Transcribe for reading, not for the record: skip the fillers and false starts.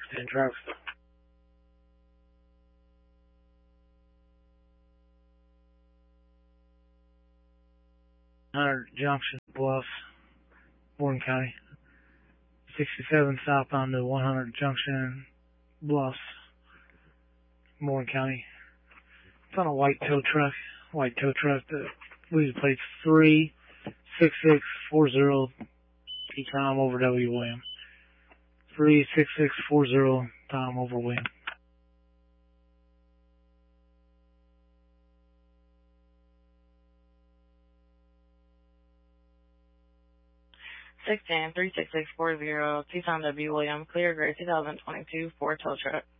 10 trucks. Junction, Bluffs, Morgan County. 67 southbound to 100 Junction, Bluffs, Morgan County. It's on a white tow truck. The lead plate's 36640 Tom over W. William. 36640 Tom over William. 610-36640, Tucson W. William, clear gray 2022 Ford tow truck.